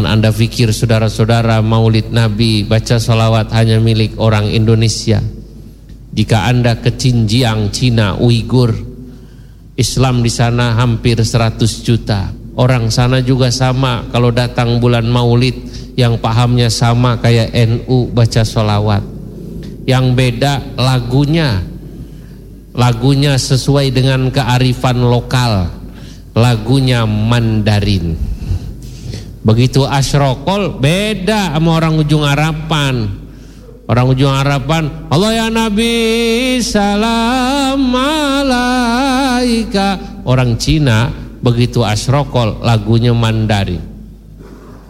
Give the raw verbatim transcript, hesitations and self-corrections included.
Jangan Anda pikir saudara-saudara maulid Nabi, baca salawat hanya milik orang Indonesia. Jika Anda ke Xinjiang, Cina, Uighur, Islam di sana hampir seratus juta. Orang sana juga sama, kalau datang bulan maulid yang pahamnya sama kayak N U baca salawat. Yang beda lagunya. Lagunya sesuai dengan kearifan lokal. Lagunya Mandarin. Begitu asyrokol beda sama orang ujung harapan. Orang ujung harapan, Allah ya Nabi salam alaika. Orang Cina begitu asyrokol lagunya Mandarin.